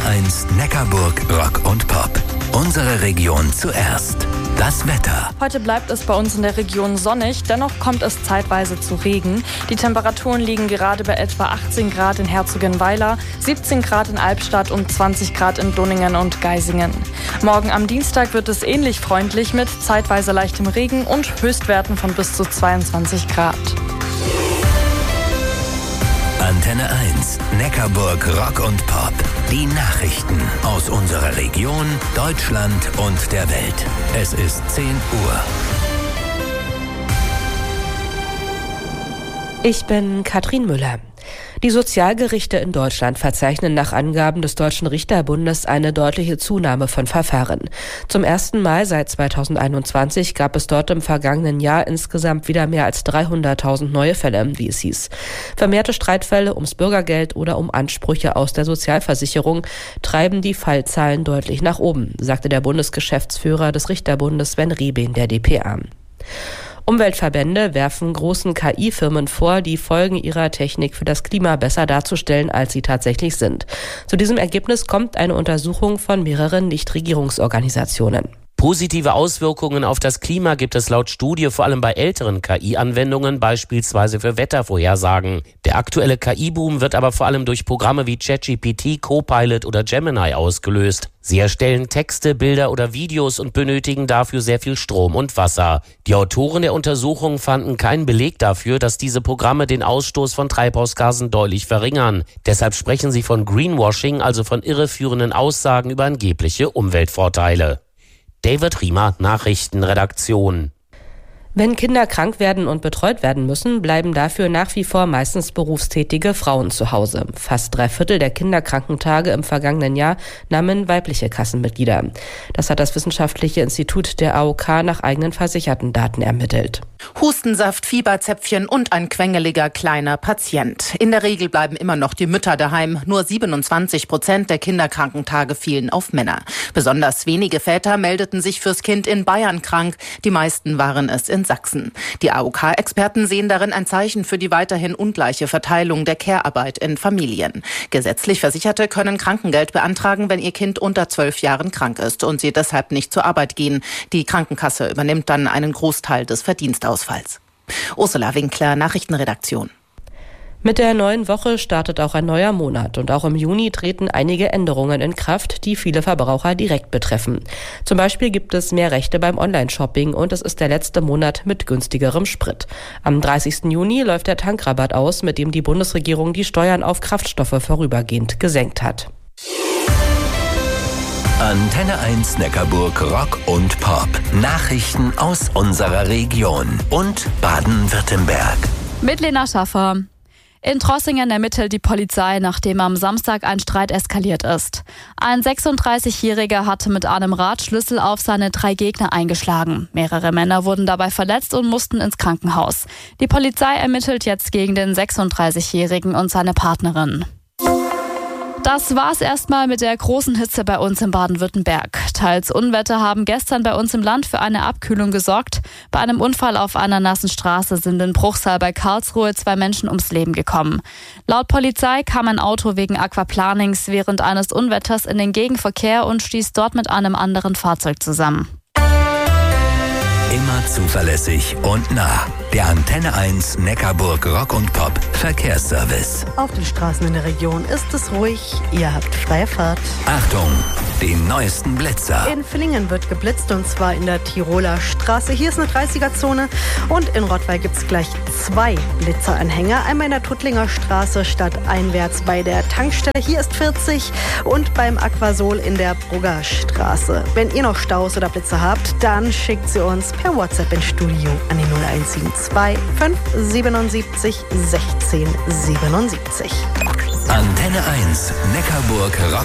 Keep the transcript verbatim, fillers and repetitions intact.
eins Neckarburg Rock und Pop. Unsere Region zuerst. Das Wetter. Heute bleibt es bei uns in der Region sonnig, dennoch kommt es zeitweise zu Regen. Die Temperaturen liegen gerade bei etwa achtzehn Grad in Herzogenweiler, siebzehn Grad in Albstadt und zwanzig Grad in Donningen und Geisingen. Morgen am Dienstag wird es ähnlich freundlich mit zeitweise leichtem Regen und Höchstwerten von bis zu zweiundzwanzig Grad. Antenne eins, Neckarburg Rock und Pop. Die Nachrichten aus unserer Region, Deutschland und der Welt. Es ist zehn Uhr. Ich bin Katrin Müller. Die Sozialgerichte in Deutschland verzeichnen nach Angaben des Deutschen Richterbundes eine deutliche Zunahme von Verfahren. Zum ersten Mal seit zweitausendeinundzwanzig gab es dort im vergangenen Jahr insgesamt wieder mehr als dreihunderttausend neue Fälle, wie es hieß. Vermehrte Streitfälle ums Bürgergeld oder um Ansprüche aus der Sozialversicherung treiben die Fallzahlen deutlich nach oben, sagte der Bundesgeschäftsführer des Richterbundes Sven Riebing der D P A. Umweltverbände werfen großen K I-Firmen vor, die Folgen ihrer Technik für das Klima besser darzustellen, als sie tatsächlich sind. Zu diesem Ergebnis kommt eine Untersuchung von mehreren Nichtregierungsorganisationen. Positive Auswirkungen auf das Klima gibt es laut Studie vor allem bei älteren K I-Anwendungen, beispielsweise für Wettervorhersagen. Der aktuelle K I-Boom wird aber vor allem durch Programme wie ChatGPT, Copilot oder Gemini ausgelöst. Sie erstellen Texte, Bilder oder Videos und benötigen dafür sehr viel Strom und Wasser. Die Autoren der Untersuchung fanden keinen Beleg dafür, dass diese Programme den Ausstoß von Treibhausgasen deutlich verringern. Deshalb sprechen sie von Greenwashing, also von irreführenden Aussagen über angebliche Umweltvorteile. David Riemer, Nachrichtenredaktion. Wenn Kinder krank werden und betreut werden müssen, bleiben dafür nach wie vor meistens berufstätige Frauen zu Hause. Fast drei Viertel der Kinderkrankentage im vergangenen Jahr nahmen weibliche Kassenmitglieder. Das hat das Wissenschaftliche Institut der A O K nach eigenen versicherten Daten ermittelt. Hustensaft, Fieberzäpfchen und ein quengeliger kleiner Patient. In der Regel bleiben immer noch die Mütter daheim. Nur siebenundzwanzig Prozent der Kinderkrankentage fielen auf Männer. Besonders wenige Väter meldeten sich fürs Kind in Bayern krank. Die meisten waren es in Sachsen. Die A O K-Experten sehen darin ein Zeichen für die weiterhin ungleiche Verteilung der Care-Arbeit in Familien. Gesetzlich Versicherte können Krankengeld beantragen, wenn ihr Kind unter zwölf Jahren krank ist und sie deshalb nicht zur Arbeit gehen. Die Krankenkasse übernimmt dann einen Großteil des Verdienstausfalls. Ursula Winkler, Nachrichtenredaktion. Mit der neuen Woche startet auch ein neuer Monat und auch im Juni treten einige Änderungen in Kraft, die viele Verbraucher direkt betreffen. Zum Beispiel gibt es mehr Rechte beim Online-Shopping und es ist der letzte Monat mit günstigerem Sprit. Am dreißigsten Juni läuft der Tankrabatt aus, mit dem die Bundesregierung die Steuern auf Kraftstoffe vorübergehend gesenkt hat. Antenne eins Neckarburg Rock und Pop. Nachrichten aus unserer Region und Baden-Württemberg. Mit Lena Schaffer. In Trossingen ermittelt die Polizei, nachdem am Samstag ein Streit eskaliert ist. Ein sechsunddreißigjähriger hatte mit einem Radschlüssel auf seine drei Gegner eingeschlagen. Mehrere Männer wurden dabei verletzt und mussten ins Krankenhaus. Die Polizei ermittelt jetzt gegen den sechsunddreißigjährigen und seine Partnerin. Das war's erstmal mit der großen Hitze bei uns in Baden-Württemberg. Teils Unwetter haben gestern bei uns im Land für eine Abkühlung gesorgt. Bei einem Unfall auf einer nassen Straße sind in Bruchsal bei Karlsruhe zwei Menschen ums Leben gekommen. Laut Polizei kam ein Auto wegen Aquaplanings während eines Unwetters in den Gegenverkehr und stieß dort mit einem anderen Fahrzeug zusammen. Immer zuverlässig und nah. Der Antenne eins Neckarburg Rock und Pop Verkehrsservice. Auf den Straßen in der Region ist es ruhig. Ihr habt freie Fahrt. Achtung, den neuesten Blitzer. In Villingen wird geblitzt und zwar in der Tiroler Straße. Hier ist eine dreißiger-Zone und in Rottweil gibt es gleich zwei Blitzeranhänger. Einmal in der Tuttlinger Straße stadteinwärts bei der Tankstelle. Hier ist vierzig und beim Aquasol in der Brugger Straße. Wenn ihr noch Staus oder Blitzer habt, dann schickt sie uns per WhatsApp ins Studio an die null eins sieben zwei fünf siebenundsiebzig sechzehn siebenundsiebzig. Antenne eins Neckarburg Rock